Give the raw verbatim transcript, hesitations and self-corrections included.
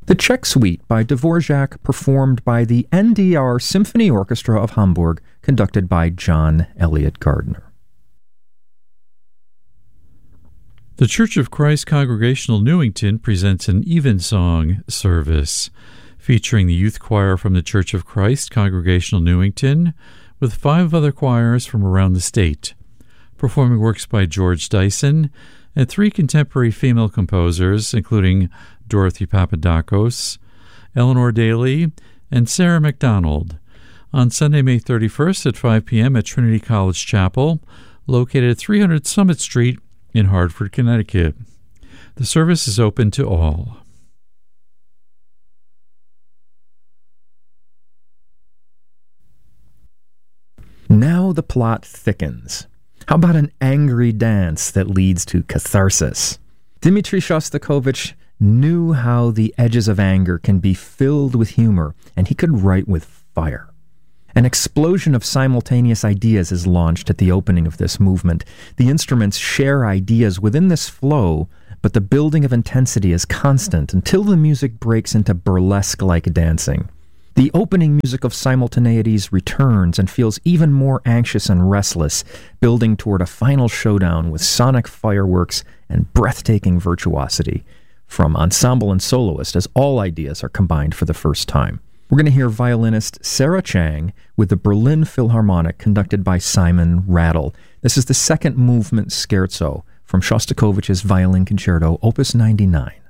The Czech Suite by Dvorak, performed by the N D R Symphony Orchestra of Hamburg, conducted by John Elliott Gardner. The Church of Christ Congregational Newington presents an evensong service featuring the youth choir from the Church of Christ Congregational Newington with five other choirs from around the state, performing works by George Dyson and three contemporary female composers, including Dorothy Papadakos, Eleanor Daly, and Sarah MacDonald, on Sunday, May thirty-first at five p.m. at Trinity College Chapel, located at three hundred Summit Street in Hartford, Connecticut. The service is open to all. Now the plot thickens. How about an angry dance that leads to catharsis? Dmitri Shostakovich knew how the edges of anger can be filled with humor, and he could write with fire. An explosion of simultaneous ideas is launched at the opening of this movement. The instruments share ideas within this flow, but the building of intensity is constant until the music breaks into burlesque-like dancing. The opening music of simultaneities returns and feels even more anxious and restless, building toward a final showdown with sonic fireworks and breathtaking virtuosity from ensemble and soloist, as all ideas are combined for the first time. We're going to hear violinist Sarah Chang with the Berlin Philharmonic, conducted by Simon Rattle. This is the second movement scherzo from Shostakovich's Violin Concerto, Opus ninety-nine.